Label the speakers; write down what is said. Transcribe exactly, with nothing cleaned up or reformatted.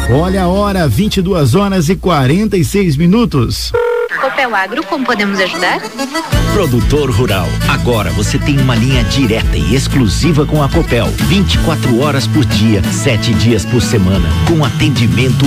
Speaker 1: Olha a hora, vinte e duas horas e quarenta e seis minutos.
Speaker 2: Copel Agro, como podemos ajudar?
Speaker 3: Produtor rural, agora você tem uma linha direta e exclusiva com a Copel, vinte e quatro horas por dia, sete dias por semana, com atendimento